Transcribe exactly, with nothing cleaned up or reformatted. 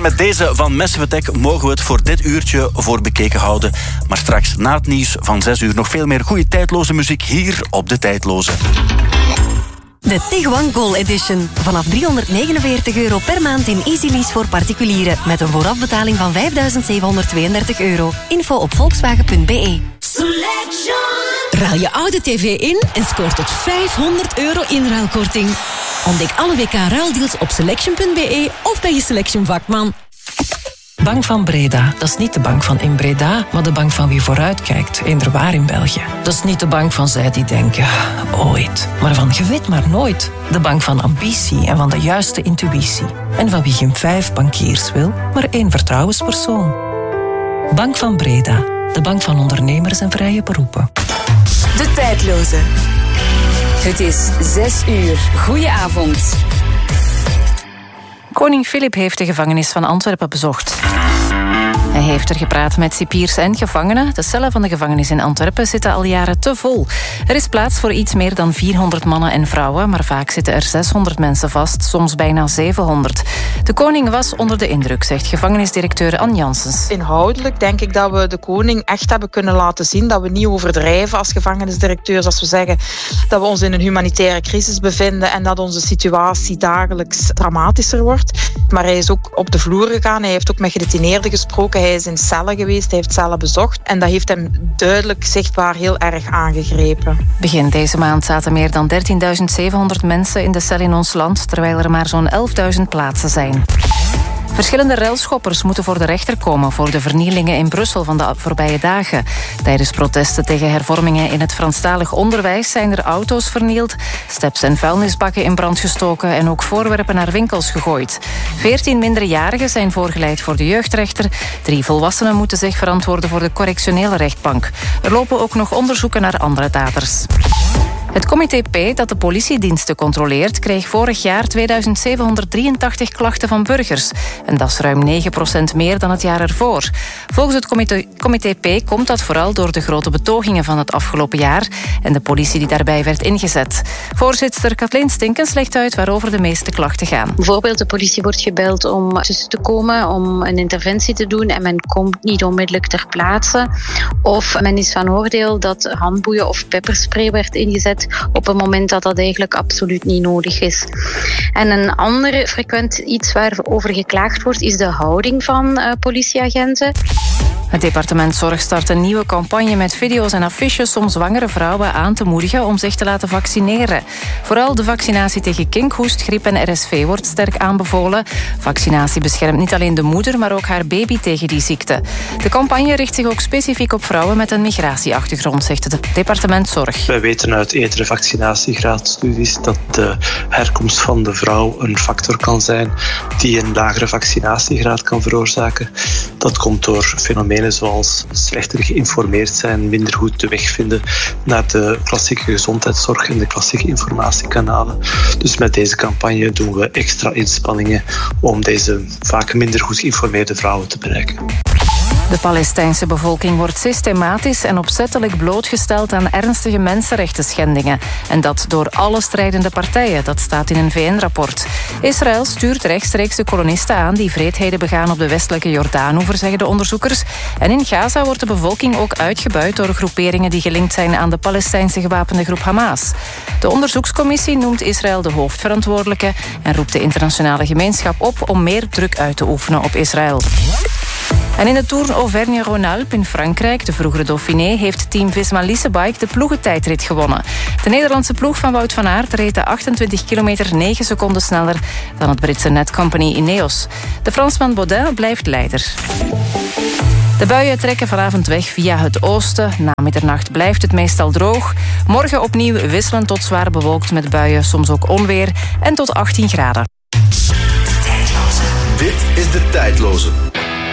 met deze van Massive Attack mogen we het voor dit uurtje voor bekeken houden. Maar straks na het nieuws van zes uur nog veel meer goede tijdloze muziek hier op De Tijdloze. De Tiguan Goal Edition. Vanaf driehonderdnegenenveertig euro per maand in Easy Lease voor particulieren. Met een voorafbetaling van vijfduizend zevenhonderdtweeëndertig euro. Info op volkswagen punt b e. Ruil je oude tv in en scoor tot vijfhonderd euro inruilkorting. Ontdek alle W K-ruildeals op selection punt b e of bij je Selection vakman. Bank van Breda, dat is niet de bank van in Breda, maar de bank van wie vooruitkijkt, eender waar in België. Dat is niet de bank van zij die denken, ooit, maar van je weet maar nooit. De bank van ambitie en van de juiste intuïtie. En van wie geen vijf bankiers wil, maar één vertrouwenspersoon. Bank van Breda, de bank van ondernemers en vrije beroepen. De Tijdloze. Het is zes uur. Goedenavond. Koning Filip heeft de gevangenis van Antwerpen bezocht. Hij heeft er gepraat met cipiers en gevangenen. De cellen van de gevangenis in Antwerpen zitten al jaren te vol. Er is plaats voor iets meer dan vierhonderd mannen en vrouwen, maar vaak zitten er zeshonderd mensen vast, soms bijna zevenhonderd. De koning was onder de indruk, zegt gevangenisdirecteur Anne Janssens. Inhoudelijk denk ik dat we de koning echt hebben kunnen laten zien dat we niet overdrijven als gevangenisdirecteurs, als we zeggen dat we ons in een humanitaire crisis bevinden en dat onze situatie dagelijks dramatischer wordt. Maar hij is ook op de vloer gegaan, hij heeft ook met gedetineerden gesproken, hij is in cellen geweest, hij heeft cellen bezocht en dat heeft hem duidelijk zichtbaar heel erg aangegrepen. Begin deze maand zaten meer dan dertienduizend zevenhonderd mensen in de cel in ons land, terwijl er maar zo'n elfduizend plaatsen zijn. Verschillende railschoppers moeten voor de rechter komen voor de vernielingen in Brussel van de voorbije dagen. Tijdens protesten tegen hervormingen in het Franstalig onderwijs zijn er auto's vernield, steps en vuilnisbakken in brand gestoken en ook voorwerpen naar winkels gegooid. Veertien minderjarigen zijn voorgeleid voor de jeugdrechter. Drie volwassenen moeten zich verantwoorden voor de correctionele rechtbank. Er lopen ook nog onderzoeken naar andere daders. Het comité P dat de politiediensten controleert kreeg vorig jaar tweeduizend zevenhonderddrieëntachtig klachten van burgers. En dat is ruim negen procent meer dan het jaar ervoor. Volgens het comité, comité P komt dat vooral door de grote betogingen van het afgelopen jaar en de politie die daarbij werd ingezet. Voorzitter Kathleen Stinkens legt uit waarover de meeste klachten gaan. Bijvoorbeeld de politie wordt gebeld om tussen te komen, om een interventie te doen en men komt niet onmiddellijk ter plaatse. Of men is van oordeel dat handboeien of pepperspray werd ingezet op een moment dat dat eigenlijk absoluut niet nodig is. En een ander frequent iets waarover geklaagd wordt is de houding van uh, politieagenten. Het departement Zorg start een nieuwe campagne met video's en affiches om zwangere vrouwen aan te moedigen om zich te laten vaccineren. Vooral de vaccinatie tegen kinkhoest, griep en R S V wordt sterk aanbevolen. Vaccinatie beschermt niet alleen de moeder, maar ook haar baby tegen die ziekte. De campagne richt zich ook specifiek op vrouwen met een migratieachtergrond, zegt het departement Zorg. Wij weten uit eerdere vaccinatiegraadstudies dat de herkomst van de vrouw een factor kan zijn die een lagere vaccinatiegraad kan veroorzaken. Dat komt door fenomenen zoals slechter geïnformeerd zijn, minder goed de weg vinden naar de klassieke gezondheidszorg en de klassieke informatiekanalen. Dus met deze campagne doen we extra inspanningen om deze vaak minder goed geïnformeerde vrouwen te bereiken. De Palestijnse bevolking wordt systematisch en opzettelijk blootgesteld aan ernstige mensenrechtenschendingen. En dat door alle strijdende partijen, dat staat in een V N-rapport. Israël stuurt rechtstreeks de kolonisten aan die wreedheden begaan op de westelijke Jordaanoever, zeggen de onderzoekers. En in Gaza wordt de bevolking ook uitgebuit door groeperingen die gelinkt zijn aan de Palestijnse gewapende groep Hamas. De onderzoekscommissie noemt Israël de hoofdverantwoordelijke en roept de internationale gemeenschap op om meer druk uit te oefenen op Israël. En in de Tour Auvergne-Rhône-Alpes in Frankrijk, de vroegere Dauphiné, heeft team Visma Leasebike de ploegentijdrit gewonnen. De Nederlandse ploeg van Wout van Aert reed de achtentwintig kilometer negen seconden sneller dan het Britse netcompany Ineos. De Fransman Baudin blijft leider. De buien trekken vanavond weg via het oosten. Na middernacht blijft het meestal droog. Morgen opnieuw wisselend tot zwaar bewolkt met buien, soms ook onweer en tot achttien graden. Dit is De Tijdloze.